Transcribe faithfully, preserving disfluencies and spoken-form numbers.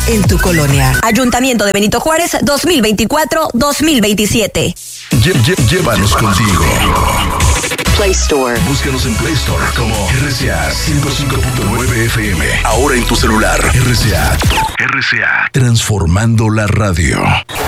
en tu colonia. Ayuntamiento de Benito Juárez dos mil veinticuatro dos mil veintisiete. Lle- lle- llévanos contigo. Play Store. Búscanos en Play Store como R C A ciento cinco punto nueve F M. Ahora en tu celular. R C A. R C A. Transformando la radio.